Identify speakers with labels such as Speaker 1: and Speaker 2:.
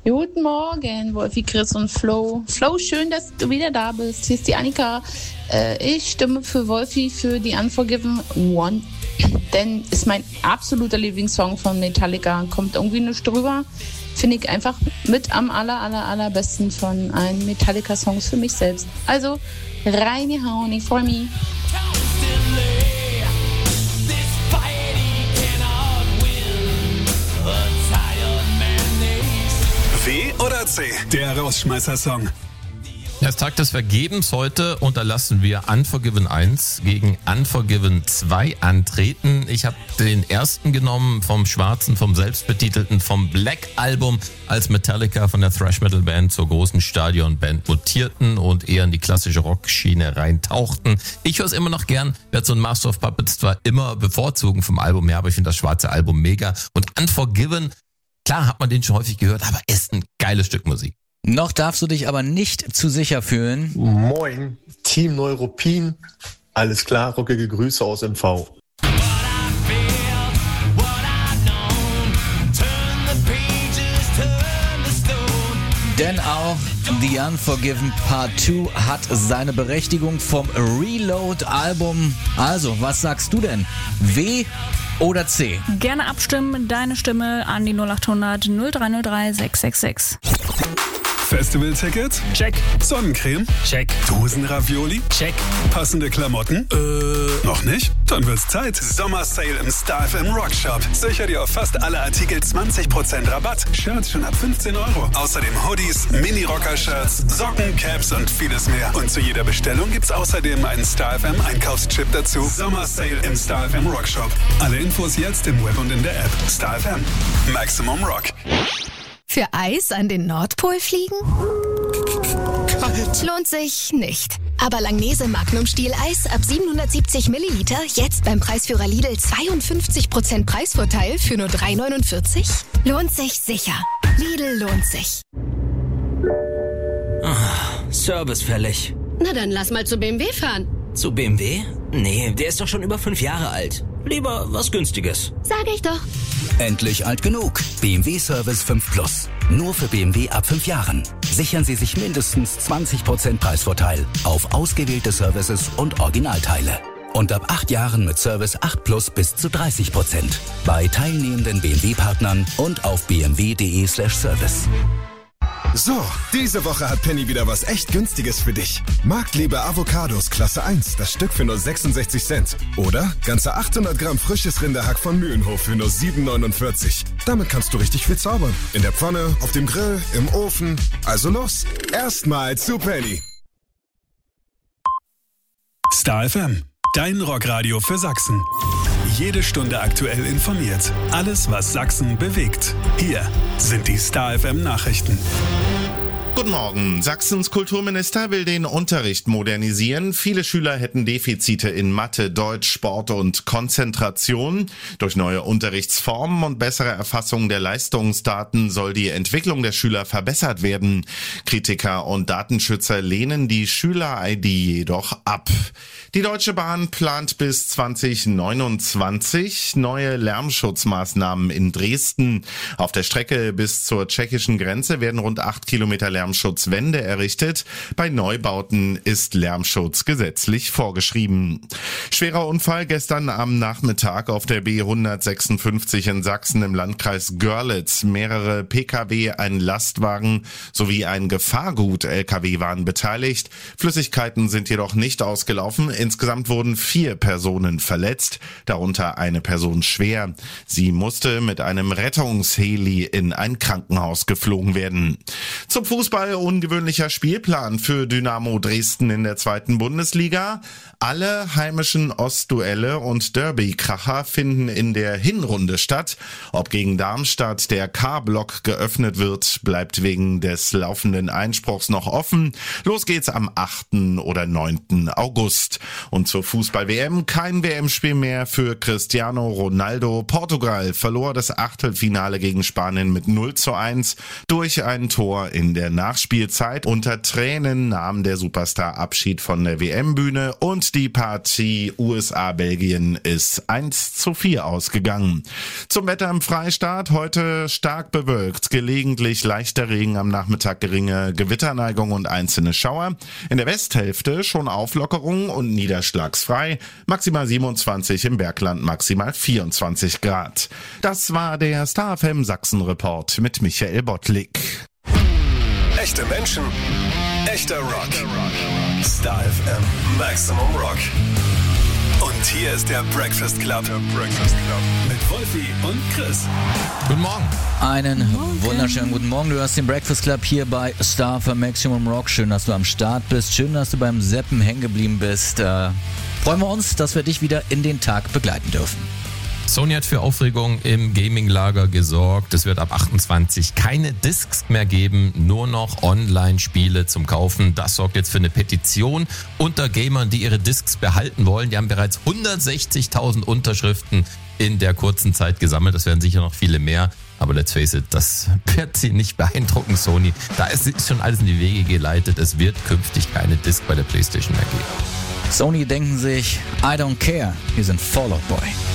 Speaker 1: Guten Morgen, Wolfi, Chris und Flo. Flo, schön, dass du wieder da bist. Hier ist die Annika. Ich stimme für Wolfi für die Unforgiven One, denn ist mein absoluter Lieblingssong von Metallica. Kommt irgendwie nicht drüber. Finde ich einfach mit am allerbesten von allen Metallica-Songs für mich selbst. Also reingehauen, ich freue mich.
Speaker 2: W oder C, der Rausschmeißer-Song.
Speaker 3: Ja, ist Tag des Vergebens heute und da lassen wir Unforgiven 1 gegen Unforgiven 2 antreten. Ich habe den ersten genommen vom schwarzen, vom selbstbetitelten, vom Black Album, als Metallica von der Thrash-Metal-Band zur großen Stadion-Band mutierten und eher in die klassische Rockschiene reintauchten. Ich höre es immer noch gern, werde so ein Master of Puppets zwar immer bevorzugen vom Album her, aber ich finde das schwarze Album mega. Und Unforgiven, klar hat man den schon häufig gehört, aber ist ein geiles Stück Musik.
Speaker 4: Noch darfst du dich aber nicht zu sicher fühlen.
Speaker 5: Moin, Team Neuruppin. Alles klar, rockige Grüße aus MV.
Speaker 4: Denn auch The Unforgiven Part 2 hat seine Berechtigung vom Reload-Album. Also, was sagst du denn? W oder C?
Speaker 6: Gerne abstimmen, deine Stimme an die 0800 0303 666.
Speaker 2: Festivalticket? Check. Sonnencreme? Check. Dosenravioli? Check. Passende Klamotten? Noch nicht? Dann wird's Zeit. Sommersale im Star FM Rockshop. Sicher dir auf fast alle Artikel 20% Rabatt. Shirts schon ab 15 Euro. Außerdem Hoodies, Mini-Rocker-Shirts, Socken, Caps und vieles mehr. Und zu jeder Bestellung gibt's außerdem einen Star FM Einkaufschip dazu. Sommersale im Star FM Rockshop. Alle Infos jetzt im Web und in der App. Star FM. Maximum Rock.
Speaker 7: Für Eis an den Nordpol fliegen? Kalt. Lohnt sich nicht. Aber Langnese Magnum Stieleis ab 770 Milliliter jetzt beim Preisführer Lidl 52% Preisvorteil für nur 3,49? Lohnt sich sicher. Lidl lohnt sich.
Speaker 8: Service fällig.
Speaker 9: Na dann lass mal zu BMW fahren.
Speaker 8: Zu BMW? Nee, der ist doch schon über 5 Jahre alt. Lieber was Günstiges.
Speaker 9: Sag ich doch.
Speaker 10: Endlich alt genug. BMW Service 5 Plus. Nur für BMW ab 5 Jahren. Sichern Sie sich mindestens 20% Preisvorteil auf ausgewählte Services und Originalteile. Und ab 8 Jahren mit Service 8 Plus bis zu 30%. Bei teilnehmenden BMW-Partnern und auf bmw.de/service.
Speaker 11: So, diese Woche hat Penny wieder was echt Günstiges für dich. Marktliebe Avocados Klasse 1, das Stück für nur 66 Cent. Oder ganze 800 Gramm frisches Rinderhack von Mühlenhof für nur 7,49. Damit kannst du richtig viel zaubern. In der Pfanne, auf dem Grill, im Ofen. Also los, erstmal zu Penny.
Speaker 2: Star FM, dein Rockradio für Sachsen. Jede Stunde aktuell informiert. Alles, was Sachsen bewegt. Hier sind die Star FM Nachrichten.
Speaker 12: Guten Morgen. Sachsens Kulturminister will den Unterricht modernisieren. Viele Schüler hätten Defizite in Mathe, Deutsch, Sport und Konzentration. Durch neue Unterrichtsformen und bessere Erfassung der Leistungsdaten soll die Entwicklung der Schüler verbessert werden. Kritiker und Datenschützer lehnen die Schüler-ID jedoch ab. Die Deutsche Bahn plant bis 2029 neue Lärmschutzmaßnahmen in Dresden. Auf der Strecke bis zur tschechischen Grenze werden rund 8 Kilometer Lärmschutzwände errichtet. Bei Neubauten ist Lärmschutz gesetzlich vorgeschrieben. Schwerer Unfall gestern am Nachmittag auf der B156 in Sachsen im Landkreis Görlitz. Mehrere Pkw, ein Lastwagen sowie ein Gefahrgut-Lkw waren beteiligt. Flüssigkeiten sind jedoch nicht ausgelaufen. Insgesamt wurden 4 Personen verletzt, darunter eine Person schwer. Sie musste mit einem Rettungsheli in ein Krankenhaus geflogen werden. Zum Fußball ungewöhnlicher Spielplan für Dynamo Dresden in der 2. Bundesliga. Alle heimischen Ostduelle und Derby-Kracher finden in der Hinrunde statt. Ob gegen Darmstadt der K-Block geöffnet wird, bleibt wegen des laufenden Einspruchs noch offen. Los geht's am 8. oder 9. August. Und zur Fußball-WM kein WM-Spiel mehr für Cristiano Ronaldo. Portugal verlor das Achtelfinale gegen Spanien mit 0:1 durch ein Tor in der Nachspielzeit. Unter Tränen nahm der Superstar Abschied von der WM-Bühne und die Partie USA-Belgien ist 1:4 ausgegangen. Zum Wetter im Freistaat: heute stark bewölkt, gelegentlich leichter Regen, am Nachmittag geringe Gewitterneigung und einzelne Schauer. In der Westhälfte schon Auflockerung und niederschlagsfrei, maximal 27, im Bergland maximal 24 Grad. Das war der Star FM Sachsen-Report mit Michael Bottlik.
Speaker 2: Echte Menschen, echter Rock. Star FM Maximum Rock. Und hier ist der Breakfast Club. Mit Wolfi und Chris.
Speaker 3: Guten Morgen.
Speaker 4: Einen wunderschönen guten Morgen. Du hörst den Breakfast Club hier bei Star FM Maximum Rock. Schön, dass du am Start bist. Schön, dass du beim Seppen hängen geblieben bist. Freuen wir uns, dass wir dich wieder in den Tag begleiten dürfen.
Speaker 3: Sony hat für Aufregung im Gaming-Lager gesorgt. Es wird ab 28 keine Discs mehr geben, nur noch Online-Spiele zum Kaufen. Das sorgt jetzt für eine Petition unter Gamern, die ihre Discs behalten wollen. Die haben bereits 160.000 Unterschriften in der kurzen Zeit gesammelt. Das werden sicher noch viele mehr. Aber let's face it, das wird sie nicht beeindrucken, Sony. Da ist schon alles in die Wege geleitet. Es wird künftig keine Disc bei der PlayStation mehr geben.
Speaker 4: Sony denken sich, I don't care. Wir sind Fall Out Boy.